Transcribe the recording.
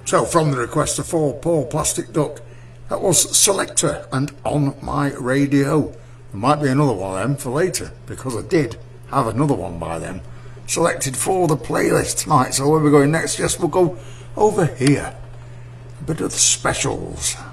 So from the request of Paul Plastic Duck, that was Selector and On My Radio. There might be another one of them for later, because I did have another one by them selected for the playlist tonight. So where we're going next, yes, we'll go over here. A bit of the Specials.